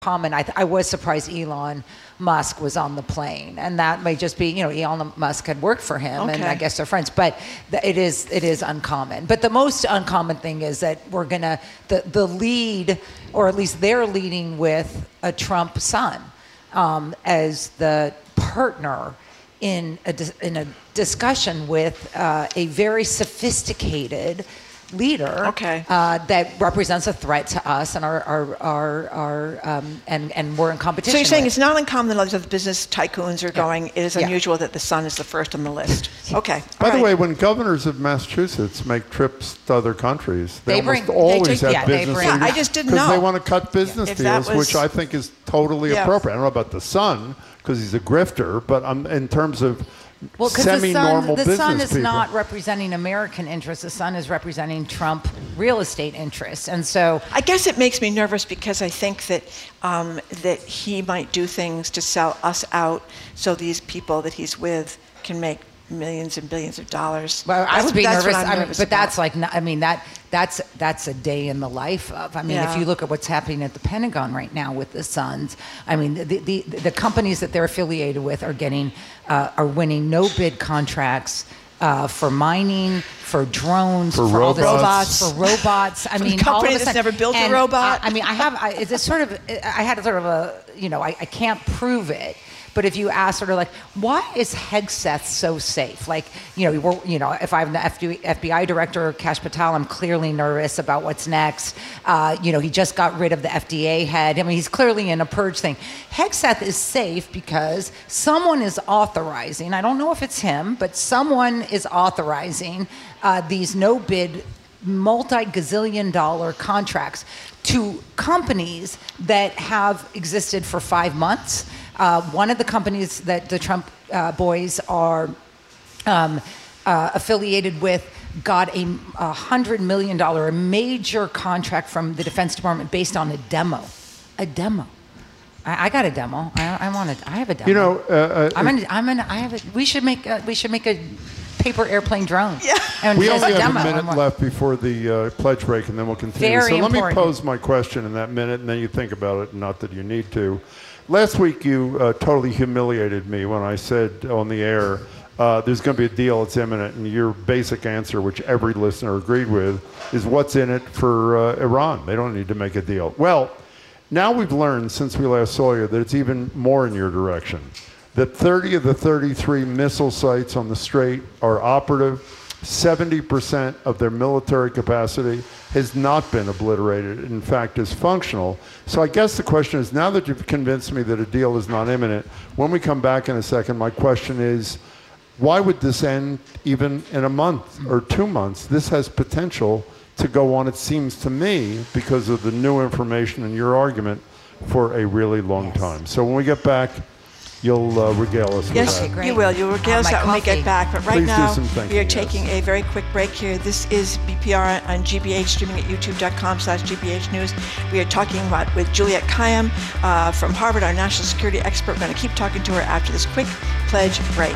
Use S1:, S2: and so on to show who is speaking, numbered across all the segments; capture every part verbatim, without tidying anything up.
S1: common. I, th- I was surprised Elon Musk was on the plane, and that may just be, you know, Elon Musk had worked for him,
S2: okay.
S1: and I guess they're friends. But th- it is it is uncommon. But the most uncommon thing is that we're gonna the the lead, or at least they're leading with a Trump son um, as the partner in a dis- in a discussion with uh, a very sophisticated leader
S2: okay.
S1: uh, that represents a threat to us and our our our, our um, and and we're in competition.
S2: So you're saying
S1: with.
S2: It's not uncommon that lots of business tycoons are
S1: Yeah.
S2: going. It is
S1: Yeah.
S2: unusual that the son is the first on the list. Okay.
S3: By
S2: All
S3: the
S2: right.
S3: way, when governors of Massachusetts make trips to other countries, they,
S1: They bring-
S3: almost always
S1: they take-
S3: have
S1: yeah, they
S3: business
S1: bring-
S2: Yeah,
S3: leaders
S2: I just didn't
S3: because they
S2: know.
S3: want to cut business
S2: If that
S3: deals,
S2: was-
S3: which I think is totally
S2: Yeah.
S3: appropriate. I don't know about the son because he's a grifter, but um, in terms of
S1: Well, because the
S3: semi-normal
S1: son, the
S3: business
S1: son is
S3: people.
S1: not representing American interests. The son is representing Trump real estate interests, and so
S2: I guess it makes me nervous because I think that um, that he might do things to sell us out, so these people that he's with can make millions and billions of dollars.
S1: Well, I
S2: That's-
S1: would be
S2: that's
S1: nervous.
S2: what I'm
S1: I mean,
S2: nervous
S1: but that's
S2: about.
S1: like, not- I mean, that that's that's a day in the life of. I mean,
S2: Yeah.
S1: if you look at what's happening at the Pentagon right now with the Suns, I mean, the the, the companies that they're affiliated with are getting uh, are winning no bid contracts. Uh, for mining, for drones,
S3: For
S1: for all this,
S3: robots.
S1: for robots. I
S2: From a
S1: mean,
S2: company
S1: all of a
S2: that's
S1: sudden-
S2: never built a
S1: and
S2: robot.
S1: I, I mean, I have. I, it's a sort of. I had a sort of a. You know, I, I can't prove it. But if you ask sort of like, why is Hegseth so safe? Like, you know, we're, you know, if I'm the F B I director, Kash Patel, I'm clearly nervous about what's next. Uh, you know, he just got rid of the F D A head. I mean, he's clearly in a purge thing. Hegseth is safe because someone is authorizing, I don't know if it's him, but someone is authorizing uh, these no-bid multi-gazillion dollar contracts to companies that have existed for five months. Uh, one of the companies that the Trump uh, boys are um, uh, affiliated with got a, a hundred million dollar, a major contract from the Defense Department based on a demo, a demo. I, I got a demo. I, I wanted. I have a demo.
S3: You know, uh, uh,
S1: I'm in. I'm in. I have a. We should make. A, we should make a paper airplane drone.
S2: Yeah.
S1: And
S3: we
S1: as
S3: only
S1: a
S3: have
S1: demo.
S3: a minute
S1: I'm-
S3: left before the uh, pledge break, and then we'll continue.
S1: Very
S3: so let
S1: important.
S3: me pose my question in that minute, and then you think about it, not that you need to. Last week, you uh, totally humiliated me when I said on the air, uh, there's going to be a deal, it's imminent, and your basic answer, which every listener agreed with, is what's in it for uh, Iran. They don't need to make a deal. Well, now we've learned since we last saw you that it's even more in your direction, that thirty of the thirty-three missile sites on the Strait are operative. seventy percent of their military capacity has not been obliterated, in fact is functional. So I guess the question is, now that you've convinced me that a deal is not imminent, when we come back in a second, my question is, why would this end even in a month or two months? This has potential to go on, it seems to me, because of the new information in your argument, for a really long
S1: Yes.
S3: time. So when we get back, you'll uh, regale us
S2: Yes,
S3: with that.
S1: great.
S2: you will. You'll regale
S1: Uh,
S2: us
S1: my
S2: that when we
S1: coffee.
S2: get back. But right
S3: Please do
S2: now,
S3: some thinking,
S2: we are
S3: yes.
S2: taking a very quick break here. This is B P R on G B H, streaming at youtube.com slash GBH News. We are talking about with Juliette Kayyem uh, from Harvard, our national security expert. We're going to keep talking to her after this quick pledge break.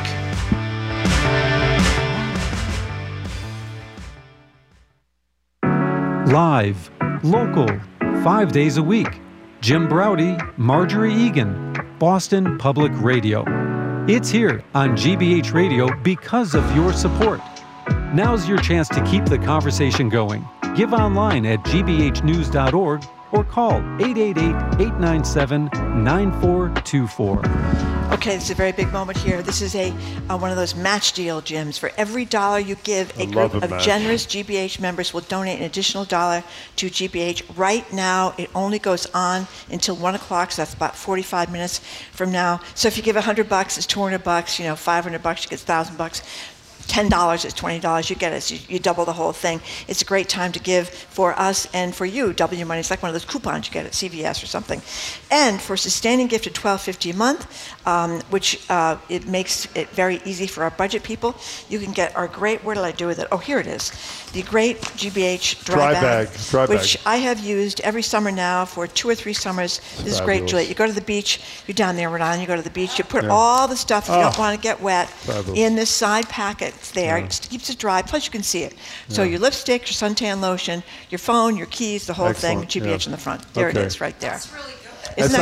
S4: Live, local, five days a week. Jim Braude, Marjorie Egan, Boston Public Radio. It's here on G B H Radio because of your support. Now's your chance to keep the conversation going. Give online at g b h news dot org or call eight eight eight, eight nine seven, nine four two four.
S2: Okay, this is a very big moment here. This is a uh, one of those match deal, Jims. For every dollar you give, a
S3: I
S2: group
S3: love a
S2: of
S3: match.
S2: generous G B H members will donate an additional dollar to G B H. Right now, it only goes on until one o'clock, so that's about forty-five minutes from now. So if you give one hundred bucks, it's two hundred bucks. You know, five hundred bucks, you get one thousand bucks. ten dollars is twenty dollars. You get it. So you, you double the whole thing. It's a great time to give for us and for you. Double your money. It's like one of those coupons you get at C V S or something. And for a sustaining gift of twelve fifty a month, um, which uh, it makes it very easy for our budget people, you can get our great, where did I do with it? Oh, here it is. The great G B H dry,
S3: Dry bag, dry
S2: which
S3: bag.
S2: I have used every summer now for two or three summers. This is great,
S3: Fabulous.
S2: Juliet. You go to the beach, you're down there, Rhode Island, you go to the beach, you put
S3: Yeah.
S2: all the stuff you
S3: Oh.
S2: don't want to get wet
S3: Fabulous.
S2: in this side packet. It's there.
S3: Yeah.
S2: It just keeps it dry. Plus, you can see it. So
S3: Yeah.
S2: your lipstick, your suntan lotion, your phone, your keys, the whole
S3: Excellent.
S2: thing, G B H
S3: Yeah.
S2: in the front. There
S3: Okay.
S2: it is, right there.
S1: That's really good.
S2: Isn't
S3: That's